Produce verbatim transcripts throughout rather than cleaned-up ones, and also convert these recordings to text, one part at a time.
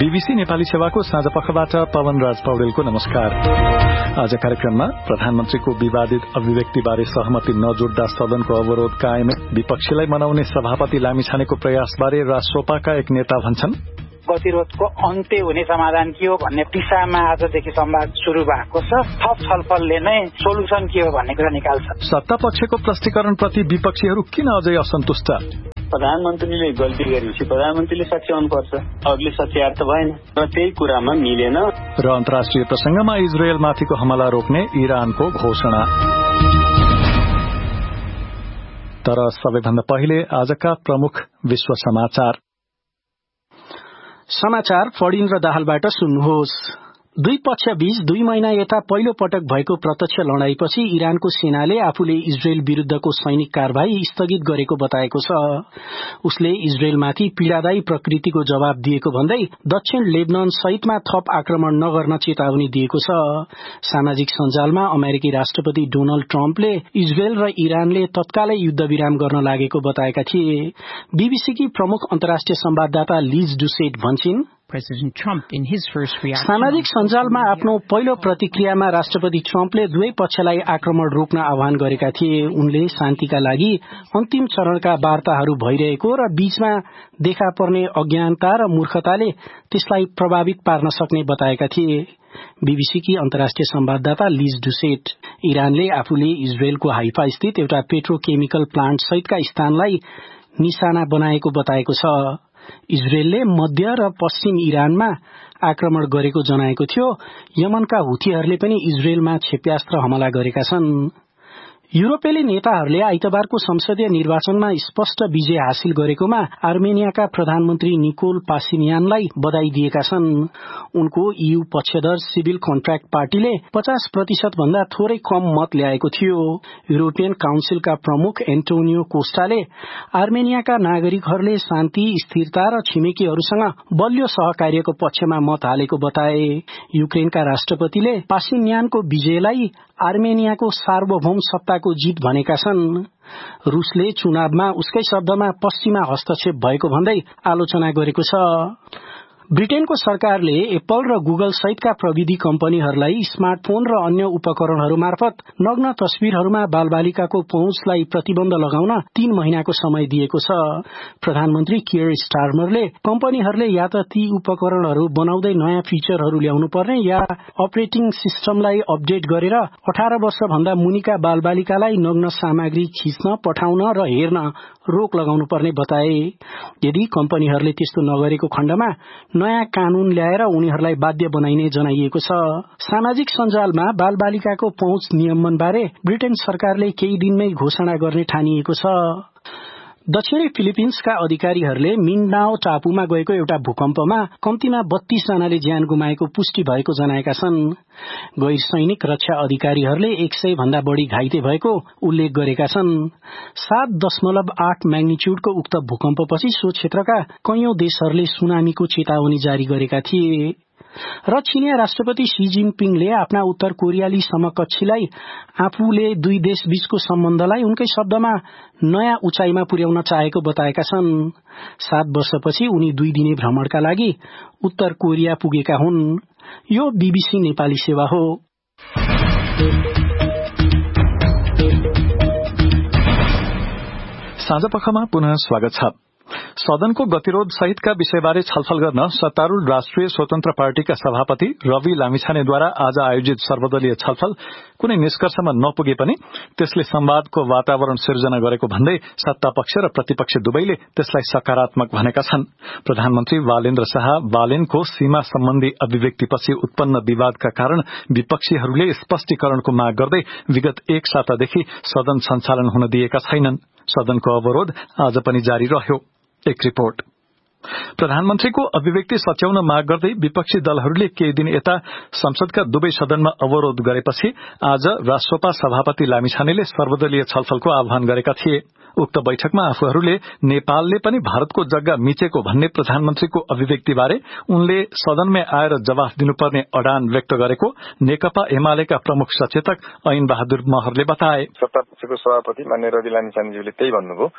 BBC Nepali सेवाको साँझ पखबाट पवन राज पौडेलको नमस्कार। आज कार्यक्रममा प्रधानमन्त्रीको विवादित अभिव्यक्तिबारे सहमति नजुट्दा सदनको अवरोध कायम, विपक्षीलाई मनाउने सभापति लामिछानेको प्रयासबारे राष्ट्रपाका एक नेता भन्छन्। गतिरोधको अन्त्य हुने समाधान के हो भन्ने दिशामा आजदेखि संवाद शुरू भएको छ। थप छलफलले नै सोलुसन के हो भन्ने कुरा निकाल्छ। सत्ता पक्षको प्रष्टीकरणप्रति विपक्षीहरू किन अझै असन्तुष्ट? प्रधानमन्त्रीले गल्ती गरेपछि प्रधानमन्त्रीले सच्याउनुपर्छ, अरूले सच्याएर त भएन र त्यही कुरामा मिलेन। र अन्तर्राष्ट्रिय प्रसंगमा इजरायलमाथिको हमला रोक्ने इरानको घोषणा। तर सबैभन्दा पहिले आजका प्रमुख विश्व समाचार। समाचार फडिन र दाहालबाट सुन्नुहोस्। दुई पक्ष बीच दुई महिना यता पहिलो पटक भएको प्रत्यक्ष लडाईपछि इरानको सेनाले आफूले इजरायल विरूद्धको सैनिक कारवाही स्थगित गरेको बताएको छ। उसले इजरायलमाथि पीड़ादायी प्रकृतिको जवाब दिएको भन्दै दक्षिण लेबनान सहितमा थप आक्रमण नगर्न चेतावनी दिएको छ। सामाजिक सञ्जालमा अमेरिकी राष्ट्रपति डोनाल्ड ट्रम्पले इजरायल र इरानले तत्कालै युद्धविराम गर्न लागेको बताएका थिए। बीबीसीकी प्रमुख अन्तर्राष्ट्रिय संवाददाता लिज डुसेट भन्छिन्, सामाजिक सञ्जालमा आफ्नो पहिलो प्रतिक्रियामा राष्ट्रपति ट्रम्पले दुवै पक्षलाई आक्रमण रोक्न आह्वान गरेका थिए। उनले शान्तिका लागि अन्तिम चरणका वार्ताहरू भइरहेको र बीचमा देखा पर्ने अज्ञानता र मूर्खताले त्यसलाई प्रभावित पार्न सक्ने बताएका थिए। बीबीसीकी अन्तर्राष्ट्रिय संवाददाता लिज डुसेट इरानले आफूले इजरायलको हाइफा स्थित एउटा पेट्रोकेमिकल प्लान्ट सहितका स्थानलाई निशाना बनाएको बताएको छ। इजरायलले मध्य र पश्चिम इरानमा आक्रमण गरेको जनाएको थियो। यमनका हुथीहरूले पनि इजरायलमा क्षेप्यास्त्र हमला गरेका छन्। युरोपेली नेताहरूले आइतबारको संसदीय निर्वाचनमा स्पष्ट विजय हासिल गरेकोमा आर्मेनियाका प्रधानमन्त्री निकोल पासिनियानलाई बधाई दिएका छन्। उनको ईयू पक्षधर सिभिल कन्ट्र्याक्ट पार्टीले पचास प्रतिशत भन्दा थोरै कम मत ल्याएको थियो। युरोपियन काउन्सिलका प्रमुख एन्टोनियो कोस्टाले आर्मेनियाका नागरिकहरूले शान्ति, स्थिरता र छिमेकीहरूसँग बलियो सहकार्यको पक्षमा मत हालेको बताए। युक्रेनका राष्ट्रपतिले पासिनियानको विजयलाई आर्मेनियाको सार्वभौम सत्ताको जीत भनेका छन्। रूसले चुनावमा उसकै शब्दमा पश्चिमा हस्तक्षेप भएको भन्दै आलोचना गरेको छ। ब्रिटेनको सरकारले एप्पल र गुगल सहितका प्रविधि कम्पनीहरूलाई स्मार्टफोन र अन्य उपकरणहरू मार्फत नग्न तस्विरहरूमा बालबालिकाको पहुँचलाई प्रतिबन्ध लगाउन तीन महिनाको समय दिएको छ। प्रधानमन्त्री कियर स्टारमरले कम्पनीहरूले या त ती उपकरणहरू बनाउँदै नयाँ फिचरहरू ल्याउनु पर्ने या अपरेटिङ सिस्टमलाई अपडेट गरेर अठार वर्ष भन्दा मुनिका बालबालिकालाई नग्न सामग्री खिच्न, पठाउन र हेर्न रोक लगाउनु पर्ने बताए। यदि कम्पनीहरूले त्यस्तो नगरेको खण्डमा नयाँ कानून ल्याएर उनीहरूलाई बाध्य बनाइने जनाइएको छ। सामाजिक सञ्जालमा बालबालिकाको पहुँच नियमनबारे ब्रिटेन सरकारले केही दिनमै घोषणा गर्ने ठानिएको छ। दक्षिणी फिलिपिन्सका अधिकारीहरूले मिन्डाओ टापुमा गएको एउटा भूकम्पमा कम्तीमा बत्तीस जनाले ज्यान गुमाएको पुष्टि भएको जनाएका छन्। गैर सैनिक रक्षा अधिकारीहरूले एक सय भन्दा बढ़ी घाइते भएको उल्लेख गरेका छन्। सात दशमलव आठ म्याग्निच्युडको उक्त भूकम्पपछि सो क्षेत्रका कैयौं देशहरूले सुनामीको चेतावनी जारी गरेका थिए। र चीनिया राष्ट्रपति शी जिनपिङले आफ्ना उत्तर कोरियाली समकक्षीलाई आफूले दुई देश बीचको सम्बन्धलाई उनकै शब्दमा नयाँ उचाइमा पुर्याउन चाहेको बताएका छन्। सात वर्षपछि उनी दुई दिने भ्रमणका लागि उत्तर कोरिया पुगेका हुन्। यो बीबीसी नेपाली सेवा हो। साँझपखमा पुनः स्वागत छ। सदनको गतिरोध सहितका विषयबारे छलफल गर्न सत्तारूढ़ राष्ट्रिय स्वतन्त्र पार्टीका सभापति रवि लामिछानेद्वारा आज आयोजित सर्वदलीय छलफल कुनै निष्कर्षमा नपुगे पनि त्यसले संवादको वातावरण सिर्जना गरेको भन्दै सत्तापक्ष र प्रतिपक्ष दुवैले त्यसलाई सकारात्मक भनेका छन्। प्रधानमन्त्री बालेन्द्र शाह बालेनको सीमा सम्बन्धी अभिव्यक्तिपछि उत्पन्न विवादका कारण विपक्षीहरूले स्पष्टीकरणको माग गर्दै विगत एक सातादेखि सदन सञ्चालन हुन दिएका छैनन्। सदनको अवरोध आज पनि जारी रह्यो। एक रिपोर्ट। प्रधानमन्त्रीको अभिव्यक्ति सच्याउन माग गर्दै विपक्षी दलहरूले केही दिन यता संसदका दुवै सदनमा अवरोध गरेपछि आज राष्ट्रपा सभापति लामिछानेले सर्वदलीय छलफलको आह्वान गरेका थिए। उक्त बैठकमा आफूहरूले नेपालले पनि भारतको जग्गा मिचेको भन्ने प्रधानमन्त्रीको अभिव्यक्तिबारे उनले सदनमै आएर जवाफ दिनुपर्ने अडान व्यक्त गरेको नेकपा एमालेका प्रमुख सचेतक ऐन बहादुर महरले बताए। सत्तापक्षको सभापति माननीय रवि लामिछानेज्यूले त्यही भन्नुभयो।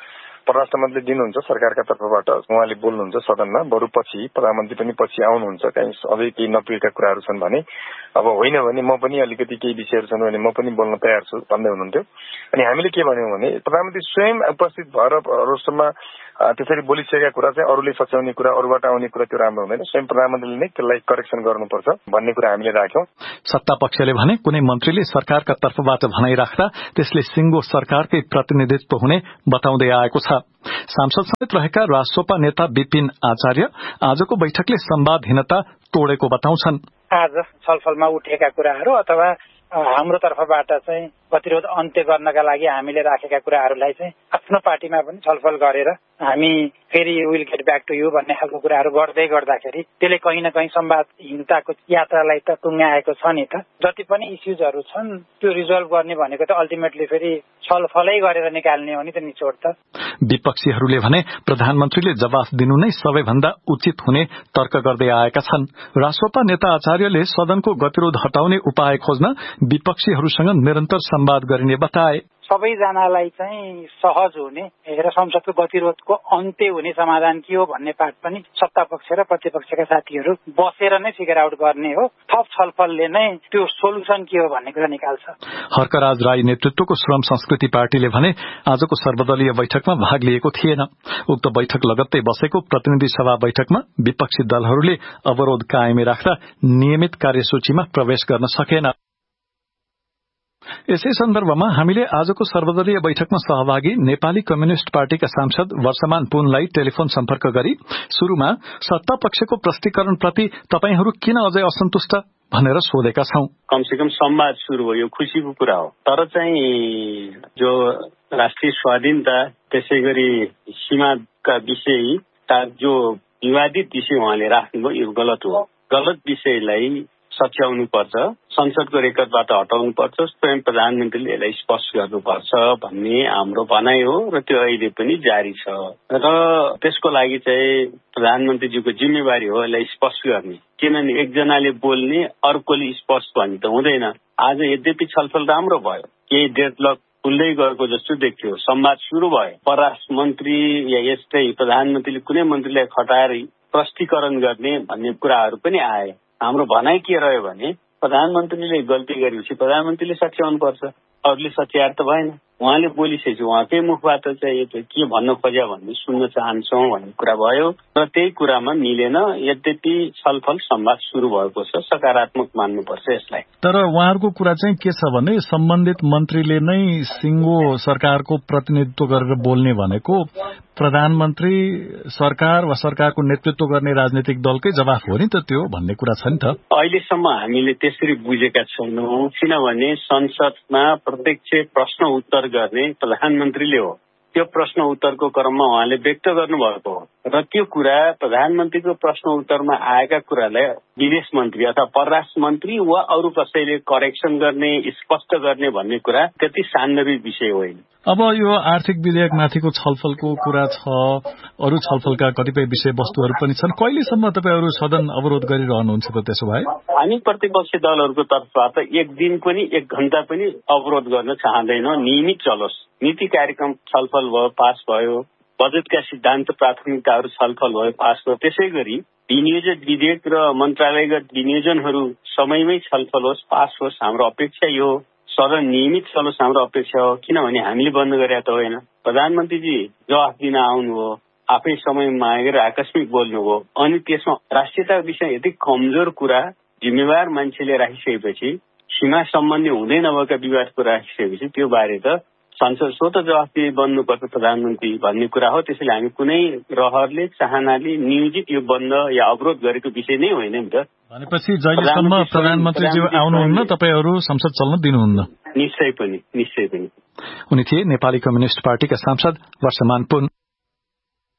परराष्ट्र मन्त्री दिनुहुन्छ सरकारका तर्फबाट, उहाँले बोल्नुहुन्छ सदनमा, बरु पछि प्रधानमन्त्री पनि पछि आउनुहुन्छ, कहीँ अझै केही नपुगेका कुराहरू छन् भने, अब होइन भने म पनि अलिकति केही विषयहरू छन् भने म पनि बोल्न तयार छु भन्दै हुनुहुन्थ्यो। अनि हामीले के भन्यौँ भने प्रधानमन्त्री स्वयं उपस्थित भएर रोस्टरमा त्यसरी बोलिसकेका कुरा चाहिँ अरूले सच्याउने कुरा, अरूबाट आउने कुरा त्यो राम्रो हुँदैन, स्वयं प्रधानमन्त्रीले नै त्यसलाई करेक्सन गर्नुपर्छ भन्ने कुरा हामीले राख्यौं। सत्ता पक्षले भने कुनै मन्त्रीले सरकारका तर्फबाट भनाइ राख्दा त्यसले सिंगो सरकारकै प्रतिनिधित्व हुने बताउँदै आएको छ। सांसद समेत रहेका रासोपा नेता विपिन आचार्य आजको बैठकले संवादहीनता तोडेको बताउँछन्। आज छलफलमा उठेका कुराहरू अथवा हाम्रो तर्फबाट चाहिँ गतिरोध अन्त्य गर्नका लागि हामीले राखेका कुराहरूलाई चाहिँ आफ्नो पार्टीमा पनि छलफल गरेर हामी फेरि will get back to you भन्ने खालको कुराहरू गर्दै गर्दाखेरि त्यसले कहीँ न कहीँ संवादहीनताको यात्रालाई त टुङ्ग्याएको छ नि त। जति पनि इस्युजहरू छन् त्यो रिजल्भ गर्ने भनेको त अल्टिमेटली फेरि छलफलै गरेर निकाल्ने हो नि त निचोड त। विपक्षीहरूले भने प्रधानमन्त्रीले जवाफ दिनु नै सबैभन्दा उचित हुने तर्क गर्दै आएका छन्। रासोपा नेता आचार्यले सदनको गतिरोध हटाउने उपाय खोज्न विपक्षीहरूसँग निरन्तर संवाद गरिने बताए। सबैजनालाई चाहिँ सहज हुने र संसदको गतिरोधको अन्त्य हुने समाधान के हो भन्ने पाठ पनि सत्ता पक्ष र प्रतिपक्षका साथीहरू बसेर नै फिगर आउट गर्ने हो। थप छलफलले नै त्यो सोलुसन के हो भन्ने कुरा निकाल्छ। हर्कराज राई नेतृत्वको श्रम संस्कृति पार्टीले भने आजको सर्वदलीय बैठकमा भाग लिएको थिएन। उक्त बैठक लगत्तै बसेको प्रतिनिधि सभा बैठकमा विपक्षी दलहरूले अवरोध कायमै राख्दा नियमित कार्यसूचीमा प्रवेश गर्न सकेन। यसै सन्दर्भमा हामीले आजको सर्वदलीय बैठकमा सहभागी नेपाली कम्युनिष्ट पार्टीका सांसद वर्षमान पुनलाई टेलिफोन सम्पर्क गरी शुरूमा सत्ता पक्षको प्रष्टीकरणप्रति तपाईहरू किन अझै असन्तुष्ट भनेर सोधेका छौं। कमसेकम संवाद शुरू भयो, यो खुशीको कुरा हो। तर चाहिँ जो राष्ट्रिय स्वाधीनता त्यसै गरी सीमाका विषयका जो विवादित विषय उहाँले राख्नुभयो यो गलत हो। गलत विषयलाई सच्याउनु पर्छ, संसदको रेकर्डबाट हटाउनु पर्छ, स्वयं प्रधानमन्त्रीले यसलाई स्पष्ट गर्नुपर्छ भन्ने हाम्रो भनाइ हो र त्यो अहिले पनि जारी छ। र त्यसको लागि चाहिँ प्रधानमन्त्रीज्यूको जिम्मेवारी हो यसलाई स्पष्ट गर्ने, किनभने एकजनाले बोल्ने अर्कोले स्पष्ट भन्ने त हुँदैन। आज यद्यपि छलफल राम्रो भयो, केही डेडलक खुल्दै गएको जस्तो देखियो, संवाद शुरू भयो, परराष्ट्र मन्त्री या यस्तै प्रधानमन्त्रीले कुनै मन्त्रीलाई खटाएर प्रष्टीकरण गर्ने भन्ने कुराहरू पनि आए। हाम्रो भनाइ के रह्यो भने प्रधानमन्त्रीले गल्ती गरेपछि प्रधानमन्त्रीले सच्याउनु पर्छ, अरूले सच्याएर त भएन। उहाँले बोलिसकेपछि उहाँकै मुखबाट चाहिँ यो के भन्न खोज्यो भन्ने सुन्न चाहन्छौँ भन्ने कुरा भयो र त्यही कुरामा मिलेन। यद्यपि छलफल संवाद शुरू भएको छ, सकारात्मक मान्नुपर्छ यसलाई। तर उहाँहरूको कुरा चाहिँ के छ भने सम्बन्धित मन्त्रीले नै सिंगो सरकारको प्रतिनिधित्व गरेर बोल्ने भनेको प्रधानमन्त्री सरकार वा सरकारको नेतृत्व गर्ने राजनीतिक दलकै जवाफ हो नि त त्यो भन्ने कुरा छ नि त। अहिलेसम्म हामीले त्यसरी बुझेका छैनौं, किनभने संसदमा प्रत्यक्ष प्रश्न उत्तर गर्ने प्रधानमन्त्रीले हो। त्यो प्रश्न उत्तरको क्रममा उहाँले व्यक्त गर्नुभएको हो र त्यो कुरा प्रधानमन्त्रीको प्रश्न उत्तरमा आएका कुरालाई विदेश मन्त्री अथवा परराष्ट्र मन्त्री वा अरू कसैले करेक्सन गर्ने, स्पष्ट गर्ने भन्ने कुरा त्यति सान्दर्भिक विषय होइन। अब यो आर्थिक विधेयकमाथिको छलफलको कुरा छ, अरू छलफलका कतिपय विषय वस्तुहरू पनि छन्। कहिलेसम्म तपाईहरू सदन अवरोध गरिरहनुहुन्छ त? त्यसो भए हामी प्रतिपक्षी दलहरूको तर्फबाट एक दिन पनि एक घण्टा पनि अवरोध गर्न चाहँदैनौँ। नियमित चलोस्, नीति कार्यक्रम छलफल भयो, पास भयो, बजेटका सिद्धान्त प्राथमिकताहरू छलफल भयो, पास भयो। त्यसै गरी विनियोजन विधेयक र मन्त्रालयगत विनियोजनहरू समयमै छलफल होस्, पास होस्, हाम्रो अपेक्षा यो हो। सदन नियमित चलोस् हाम्रो अपेक्षा हो, किनभने हामीले बन्द गरेका त होइन। प्रधानमन्त्रीजी जवाफ दिन आउनु हो, आफै समय मागेर आकस्मिक बोल्नु हो, अनि त्यसमा राष्ट्रियता विषय यति कमजोर कुरा जिम्मेवार मान्छेले राखिसकेपछि, सीमा सम्बन्धी हुँदै नभएका विवादको राखिसकेपछि त्यो बारे त संसद स्वतः जवाफदेही बन्नुपर्छ प्रधानमन्त्री भन्ने कुरा हो। त्यसैले हामी कुनै रहरले चाहनाले नियोजित यो बन्द या अवरोध गरेको विषय नै होइन नि त। भनेपछि जहिलेसम्म प्रधानमन्त्रीज्यू आउनुहुन्न तपाईहरू संसद चल्न दिनुहुन्न? निश्चय पनि, निश्चय पनि। उनी थिए नेपाली कम्युनिष्ट पार्टीका सांसद वर्षमान पुन।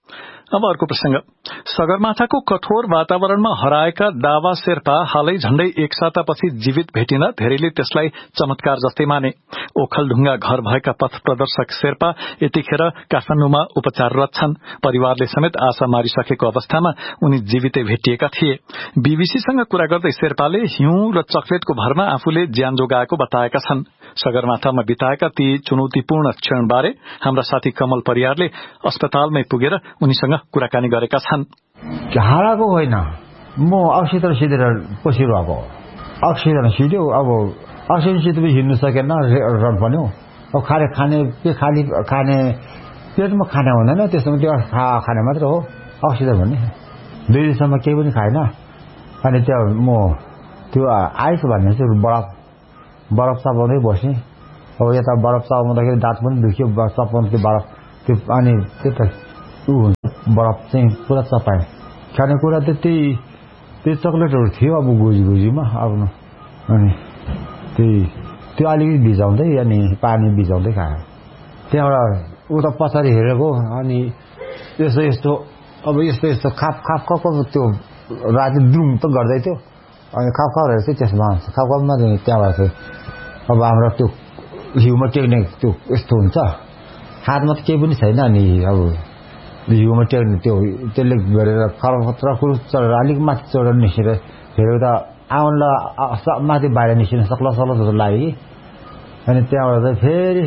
अब अर्को प्रसंग। सगरमाथाको कठोर वातावरणमा हराएका दावा शेर्पा हालै झण्डै एक सातापछि जीवित भेटिन धेरैले त्यसलाई चमत्कार जस्तै माने। ओखलढुङ्गा घर भएका पथ प्रदर्शक शेर्पा यतिखेर काठमाडौँमा उपचाररत छन्। परिवारले समेत आशा मारिसकेको अवस्थामा उनी जीवितै भेटिएका थिए। बीबीसीसँग कुरा गर्दै शेर्पाले हिउँ र चकलेटको भरमा आफूले ज्यान जोगाएको बताएका छन्। सगरमाथामा बिताएका ती चुनौतीपूर्ण क्षणबारे हाम्रा साथी कमल परियारले अस्पतालमै पुगेर उनीसँग कुराकानी गरेका छन्। हाराको होइन, म अक्सिजन सिधेर पसिरहेको अक्सिजन सिध्यो। अब अक्सिजन सिधेपछि हिँड्नु सकेन, रन पर्यो। अब खाने खाने के खाने खाने पेटमा खाना हुँदैन, त्यसमा त्यो खाने मात्र हो अक्सिजन भन्ने। दुई दिनसम्म केही पनि खाएन। अनि त्यो म त्यो आइस भन्ने चाहिँ बरफ बरफ चपाउँदै बसेँ। अब यता बरफ चपाउँदाखेरि दाँत पनि दुख्यो, चपाउनु त्यो बरफ त्यो अनि त्यो त ऊ हुन्छ बरफ चाहिँ पुरा चपाएँ। खानेकुरा त्यति त्यो चक्लेटहरू थियो अब गोजी गोजीमा आफ्नो। अनि त्यही त्यो अलिकति भिजाउँदै अनि पानी भिजाउँदै खायो। त्यहाँबाट उता पछाडि हेरेको अनि यस्तो यस्तो अब यस्तो यस्तो खाप खाप खाप त्यो राति द्रुम त गर्दै थियो। अनि खाप खापहरू चाहिँ त्यसमा खाप खापमा चाहिँ त्यहाँबाट चाहिँ अब हाम्रो त्यो हिउमा टेक्ने त्यो यस्तो हुन्छ, हातमा त केही पनि छैन। अनि अब हिउमा टेक्ने त्यो त्यसले गरेर खरखत्र चढेर अलिक माथि चढेर निस्केर फेरि त आउनलाई माथि बाहिर निस्किन सक्ला सक्ला जस्तो लाग्यो कि। अनि त्यहाँबाट चाहिँ फेरि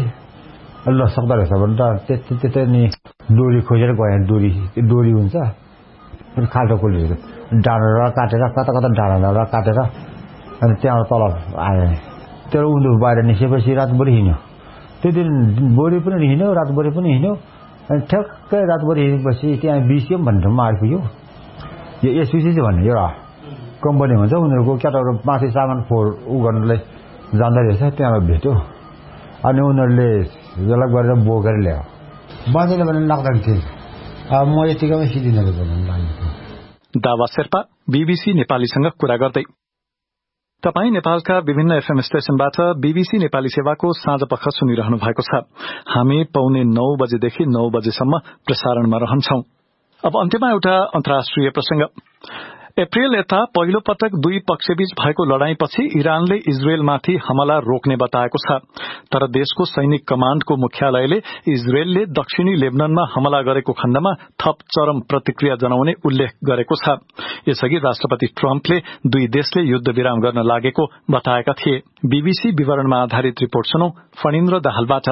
ल सक्दो रहेछ भने त त्यति त्यतै नि डोरी खोजेर गएँ। डोरी त्यो डोरी हुन्छ खाल्टो खोलेर डाँडा काटेर कता कता डाँडा काटेर अनि त्यहाँबाट तल आएँ। त्यो उनीहरू बाहिर निस्केपछि रातभरि हिँड्यो। त्यो दिन भोलि पनि हिँड्यो, रातभरि पनि हिँड्यो। अनि ठ्याक्कै रातभरि हिँडेपछि त्यहाँ बिसिएम भन्ने ठाउँमा आइपुग्यो। यो एसपिसी चाहिँ भन्ने एउटा कम्पनी हुन्छ, उनीहरूको केटाहरू माथि सामान फोर उ गर्नुलाई जाँदो रहेछ। त्यहाँबाट भेट्यो। अनि उनीहरूले जसलाई गरेर बोकेर ल्यायो। बाँझेले भने लाग्दैन थियो। अब म यतिकैमा सिद्धिनले भन्नु लाग्यो। दावा शेर्पा बीबीसी नेपालीसँग कुरा गर्दै। तपाई नेपालका विभिन्न एफएम स्टेशनबाट बीबीसी नेपाली सेवाको साँझ पख सुनिरहनु भएको छ। हामी पौने नौ बजेदेखि नौ बजेसम्म प्रसारणमा रहन्छौं। अब अन्त्यमा एउटा अन्तर्राष्ट्रिय प्रसंग। अप्रेल यता पहिलो पटक दुई पक्षबीच भएको लड़ाईपछि इरानले इजरायलमाथि हमला रोक्ने बताएको छ। तर देशको सैनिक कमाण्डको मुख्यालयले इजरायलले दक्षिणी लेबननमा हमला गरेको खण्डमा थप चरम प्रतिक्रिया जनाउने उल्लेख गरेको छ। यसअघि राष्ट्रपति ट्रम्पले दुई देशले युद्ध विराम गर्न लागेको बताएका थिए। बीबीसी विवरणमा आधारित रिपोर्ट सुनौ फणिन्द्र दाहालबाट।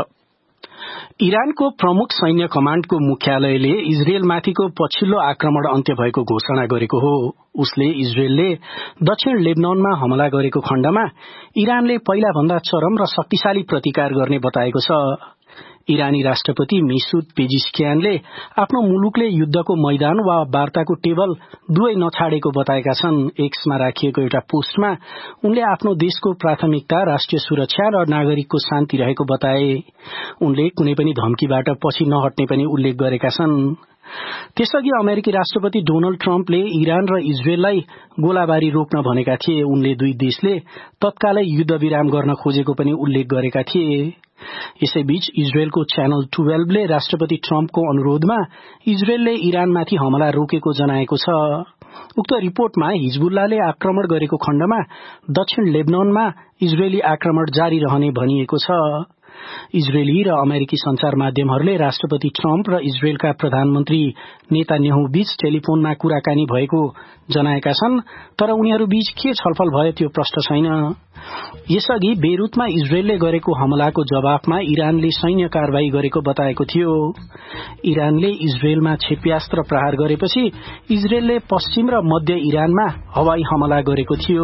इरानको प्रमुख सैन्य कमाण्डको मुख्यालयले इजरायलमाथिको पछिल्लो आक्रमण अन्त्य भएको घोषणा गरेको हो। उसले इजरायलले दक्षिण लेबनानमा हमला गरेको खण्डमा इरानले पहिला भन्दा चरम र शक्तिशाली प्रतिकार गर्ने बताएको छ। इरानी राष्ट्रपति मेसुद पेजिशकियानले आफ्नो मुलुकले युद्धको मैदान वा वार्ताको टेबल दुवै नछाडेको बताएका छन्। एक्समा राखिएको एउटा पोस्टमा उनले आफ्नो देशको प्राथमिकता राष्ट्रिय सुरक्षा र नागरिकको शान्ति रहेको बताए। उनले कुनै पनि धम्कीबाट पछि नहट्ने पनि उल्लेख गरेका छन्। त्यसअघि अमेरिकी राष्ट्रपति डोनाल्ड ट्रम्पले इरान र इजरायललाई गोलाबारी रोक्न भनेका थिए। उनले दुई देशले तत्कालै युद्ध विराम गर्न खोजेको पनि उल्लेख गरेका थिए। यसैबीच इजरायलको च्यानल बाह्रले राष्ट्रपति ट्रम्पको अनुरोधमा इजरायलले इरानमाथि हमला रोकेको जनाएको छ। उक्त रिपोर्टमा हिजबुल्लाले आक्रमण गरेको खण्डमा दक्षिण लेबनानमा इजरायली आक्रमण जारी रहने भनिएको छ। इजरायली र अमेरिकी संचार माध्यमहरूले राष्ट्रपति ट्रम्प र इजरायलका प्रधानमन्त्री नेतान्याहु बीच टेलिफोनमा कुराकानी भएको जनाएका छन्। तर उनीहरूबीच के छलफल भयो त्यो प्रश्न छैन। यसअघि बेरुतमा इजरायलले गरेको हमलाको जवाफमा इरानले सैन्य कारवाही गरेको बताएको थियो। इरानले इजरायलमा क्षेप्यास्त्र प्रहार गरेपछि इजरायलले पश्चिम र मध्य इरानमा हवाई हमला गरेको थियो।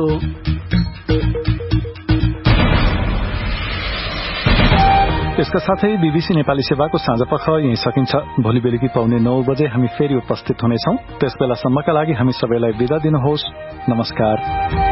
यसका साथै बीबीसी नेपाली सेवाको साँझपख यही सकिन्छ। भोलि बेलुकी पाउने नौ बजे हामी फेरि उपस्थित हुनेछौं। त्यसबेलासम्मका लागि हामी सबैलाई बिदा दिनुहोस्। नमस्कार।